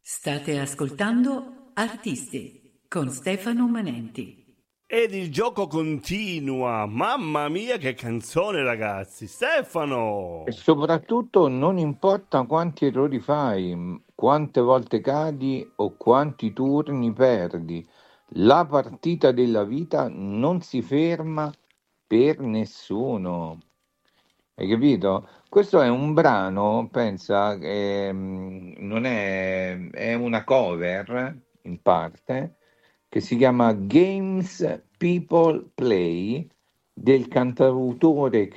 State ascoltando Artisti con Stefano Manenti. Ed il gioco continua. Mamma mia, che canzone, ragazzi. Stefano! E soprattutto non importa quanti errori fai, quante volte cadi o quanti turni perdi, la partita della vita non si ferma per nessuno. Hai capito? Questo è un brano, pensa, non è una cover in parte che si chiama Games People Play del cantautore